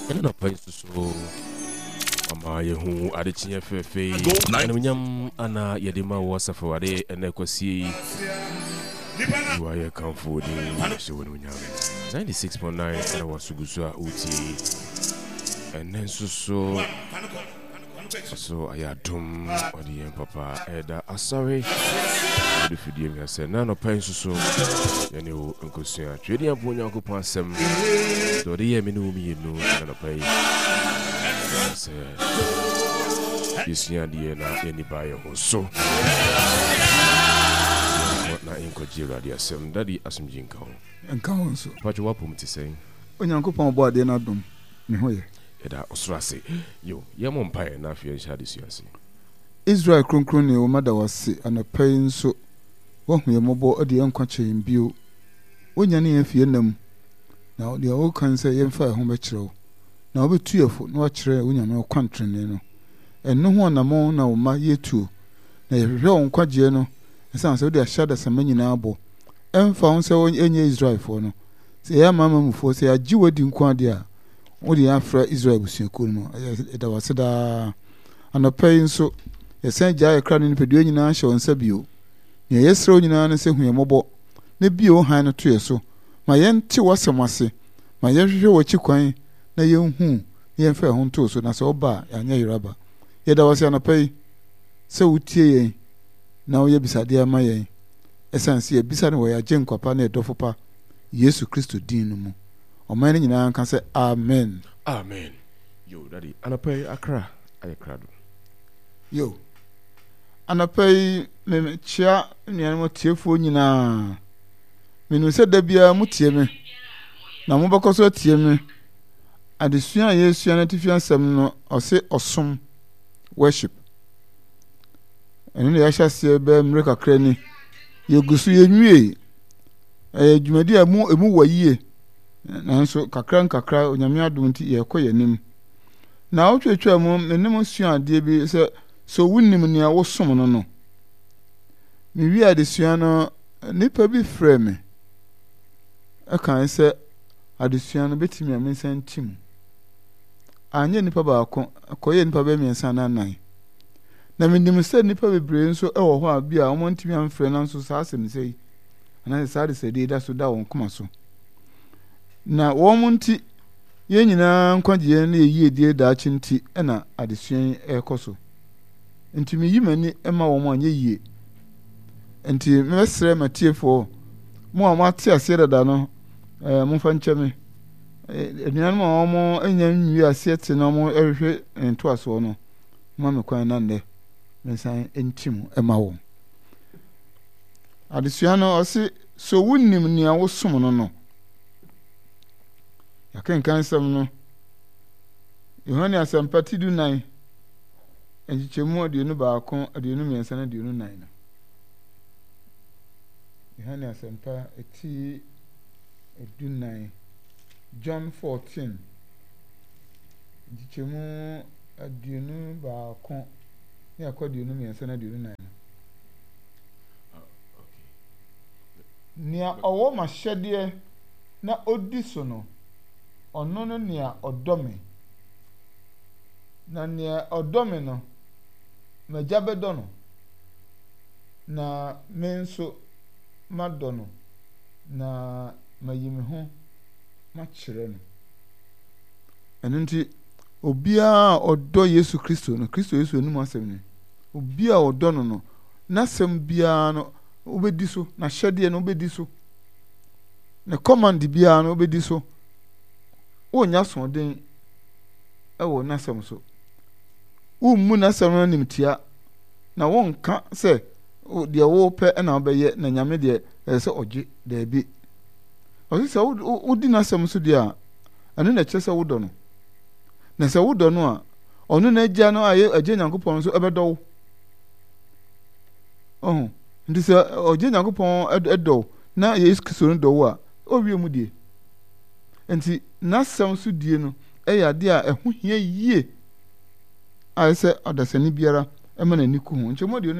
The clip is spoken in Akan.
ɛna pa so ama yehu adekye fefe ɛnumnyam ana yɛdema wɔ safawade ɛna kwasie wa yɛ kanfo de so wɔnumnyam 96.9 ɛna wasugusu a uti ɛnɛ so ayadum ɔde yɛn papa ɛda asɔre de fidie mi asɛ na no pa so yɛne wo nkosua twedi ampo nyankopɔn asɛm so de yɛ me ne wo mienu na no pa sɛ yɛsua deɛ na yɛni ba yɛ ho so na nkɔgye awurade asɛm dade asomgye nka ho nso patwo wapom te sɛn onyankopɔn bɔ adeɛ no adom me ho yɛ yɛda ɔsoro ase yo yɛmɔ mpaeɛ na afei yɛnhyɛ adesua ase Israel kronkron ne wo mada wase anapa yi nso wahu yɛ mmɔbɔ ade yɛn nkwakyɛ yɛn bio wonya ne yɛn fie nam na deɛ wokan sɛ yɛmfa ɛho bɛkyerɛ wo na wobɛtu yɛfo na wakyerɛ wo nyame ɔkwantrene no ɛno ho anamɔ na wo ma yɛtuo na yɛhwehwɛ wo nkwagyeɛ no ɛsiane sɛ wode ahyɛ adasama nyinaa bɔ ɛmfa ho sɛ ɛnyɛ Israelfoɔ no sɛ ɛyɛ amamamufoɔ sɛ yɛagye wadi nko adeɛ a wode yɛafra Israel busuakuo no mu ɛda wase daa anapa yi nso yɛsan gyaa yɛkra no nipadua nyinaa hyɛ wo nsa bio nea yɛsrɛ wo nyinaa no sɛ hu yɛ mmɔbɔ na bie wo han no to yɛ so ma yɛnte w'asɛm ase ma yɛhwehwɛ w'akyi kwan na yɛnhu na yɛmfa ɛho ntoo so na sɛ ɔba a yɛanyɛ yeraba yɛda wase anapa yi sɛ wotie yɛn na woyɛ bisadeɛ ama yɛn ɛsiane sɛ yɛbisa no wɔ yɛagye nkwapa na yɛdɔfo pa Yesu Kristo din no mu ɔman no nyinaa nka sɛ amen amen yo dade anapa yi akra ayɛ krado yo anapa yi mekyia nnuanom tiefoɔ nyinaa menim sɛ da biara motie me na mobɛkɔ so atie me adesua a yɛsua no atifi asɛm no ɔse ɔsom worship ɛno na yɛahyɛ aseɛ bɛɛ mmerɛ kakra ni yɛgu so yɛnwie ɛyɛ dwumadi a ɛmu wɔ yie nanso kakra nkakra onyame adom nti yɛkɔ yɛnim na wotwetwa mu menim sua adeɛ bi sɛ wonnim nea wosom no no mewie adesua no nipa bi frɛ me ɛkan sɛ adesua no bɛtumi a mensa ntim anyɛ nipa baako akɔyɛ nipa bɛmiɛnsa na anan na menim sɛ nipa bebree nso ɛwɔ hɔ a bi a wɔn ntumi amfrɛ no nso saa asɛm sɛ yi anaasɛ saa de sɛ de da so da wɔn koma so na wɔn nti yɛn nyinaa nkwagyeɛ no yɛyie die daakye nti ɛna adesua yi ɛrekɔ so nti meyi m'ani ɛma wɔn a nyɛ yie nti mɛsrɛ matiefoɔ mo a moate aseɛ dada no momfa nkyɛ me aduanom a wɔn anya nwie aseɛ te na wɔn ɛrehwɛ ntoasoɔ no ma me kwan na nnɛ mensan ntim ɛma wɔn adesua no ɔse so wonnim nea wosom no no yɛkenkan nsɛm no Yohane asɛmpa ti 19 nkyekyɛmu 21 23 na 24 no Yohane asɛmpa ti 19 John 14 nkyekyɛmu 21 ne akɔ 23 na 24 no nea ɔwɔ mahyɛdeɛ na odi so no ɔno no nea ɔdɔ me na nea ɔdɔ me no m'agya bɛdɔ no na me nso madɔ no na mayi me ho makyerɛ no ɛno nti obiara a ɔdɔ Yesu Kristo no Kristo Yesu anim asɛm no obiara a ɔdɔ no no n'asɛm biara no wobɛdi so na hyɛdeɛ no wobɛdi so na command biara no wobɛdi so wonya soɔden ɛwɔ n'asɛm so wommu n'asɛm no nimtia na wonka sɛ deɛ wopɛ ɛna wobɛyɛ na nyame deɛ ɛsɛ sɛ ɔgye daabi ɔsɛ sɛ wodi n'asɛm so deɛ a ɛno na ɛkyerɛ sɛ wodɔ no na sɛ wodɔ no a ɔno na agya no a agya Nyankopɔn nso ɛbɛdɔ wo nti sɛ ɔgye Nyankopɔn ɛdɔ na Yesu Kristo no dɔ wo a ɔwie mu die nti n'asɛm so die no ɛyɛ adeɛ a ɛho hia yie a ɛsɛ ɔdasani biara ɛma n'ani ku ho nkyɛn mu deɛ